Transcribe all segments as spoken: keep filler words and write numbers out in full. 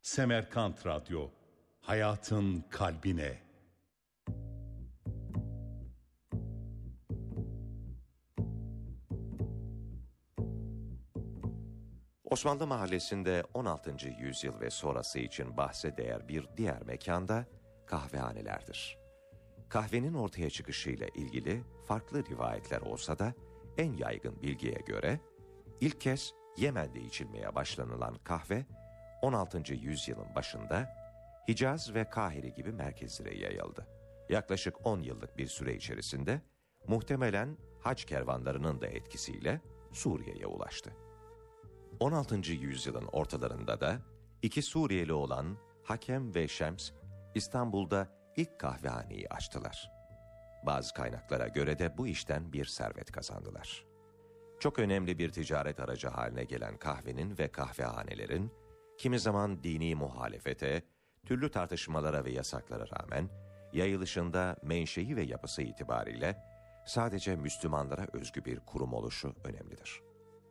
Semerkant Radyo, hayatın kalbine. Osmanlı Mahallesi'nde on altıncı yüzyıl ve sonrası için bahse değer bir diğer mekanda kahvehanelerdir. Kahvenin ortaya çıkışıyla ilgili farklı rivayetler olsa da en yaygın bilgiye göre ilk kez Yemen'de içilmeye başlanılan kahve on altıncı yüzyılın başında Hicaz ve Kahire gibi merkezlere yayıldı. Yaklaşık on yıllık bir süre içerisinde muhtemelen hac kervanlarının da etkisiyle Suriye'ye ulaştı. on altıncı yüzyılın ortalarında da iki Suriyeli olan Hakem ve Şems İstanbul'da ilk kahvehaneyi açtılar. Bazı kaynaklara göre de bu işten bir servet kazandılar. Çok önemli bir ticaret aracı haline gelen kahvenin ve kahvehanelerin kimi zaman dini muhalefete, türlü tartışmalara ve yasaklara rağmen yayılışında menşei ve yapısı itibariyle sadece Müslümanlara özgü bir kurum oluşu önemlidir.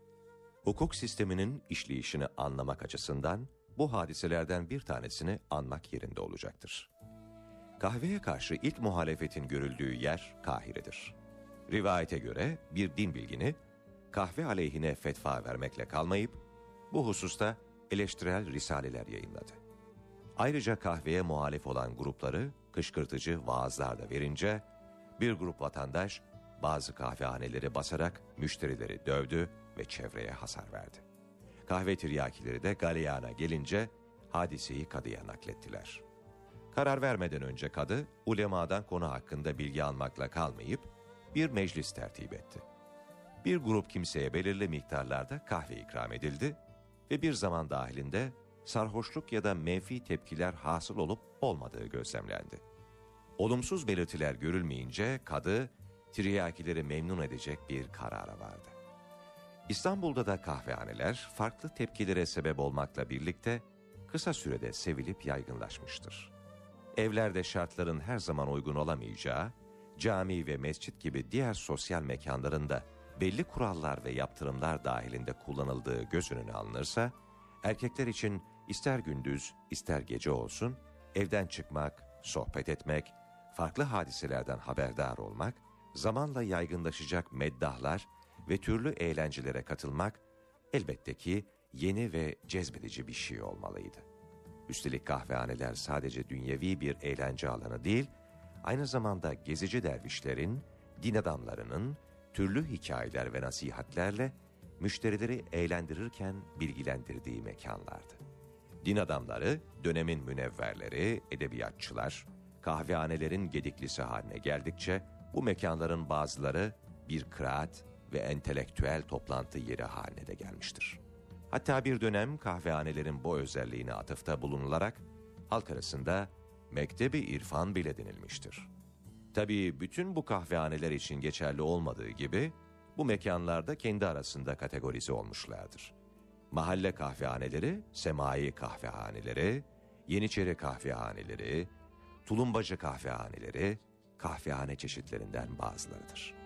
Hukuk sisteminin işleyişini anlamak açısından bu hadiselerden bir tanesini anmak yerinde olacaktır. Kahveye karşı ilk muhalefetin görüldüğü yer Kahire'dir. Rivayete göre bir din bilgini kahve aleyhine fetva vermekle kalmayıp bu hususta eleştirel risaleler yayınladı. Ayrıca kahveye muhalif olan grupları kışkırtıcı vaazlar da verince bir grup vatandaş bazı kahvehaneleri basarak müşterileri dövdü ve çevreye hasar verdi. Kahve tiryakileri de galeyana gelince hadiseyi kadıya naklettiler. Karar vermeden önce kadı, ulemadan konu hakkında bilgi almakla kalmayıp bir meclis tertip etti. Bir grup kimseye belirli miktarlarda kahve ikram edildi ve bir zaman dahilinde sarhoşluk ya da menfi tepkiler hasıl olup olmadığı gözlemlendi. Olumsuz belirtiler görülmeyince kadı, tiryakileri memnun edecek bir karara vardı. İstanbul'da da kahvehaneler farklı tepkilere sebep olmakla birlikte kısa sürede sevilip yaygınlaşmıştır. Evlerde şartların her zaman uygun olamayacağı, cami ve mescit gibi diğer sosyal mekanlarında belli kurallar ve yaptırımlar dahilinde kullanıldığı göz önüne alınırsa, erkekler için ister gündüz ister gece olsun, evden çıkmak, sohbet etmek, farklı hadiselerden haberdar olmak, zamanla yaygınlaşacak meddahlar ve türlü eğlencelere katılmak elbette ki yeni ve cezbedici bir şey olmalıydı. Üstelik kahvehaneler sadece dünyevi bir eğlence alanı değil, aynı zamanda gezici dervişlerin, din adamlarının türlü hikayeler ve nasihatlerle müşterileri eğlendirirken bilgilendirdiği mekanlardı. Din adamları, dönemin münevverleri, edebiyatçılar, kahvehanelerin gediklisi haline geldikçe bu mekanların bazıları bir kıraat ve entelektüel toplantı yeri haline de gelmiştir. Hatta bir dönem kahvehanelerin bu özelliğine atıfta bulunularak halk arasında mektebi irfan bile denilmiştir. Tabii bütün bu kahvehaneler için geçerli olmadığı gibi bu mekanlarda kendi arasında kategorize olmuşlardır. Mahalle kahvehaneleri, semai kahvehaneleri, Yeniçeri kahvehaneleri, tulumbacı kahvehaneleri, kahvehane çeşitlerinden bazılarıdır.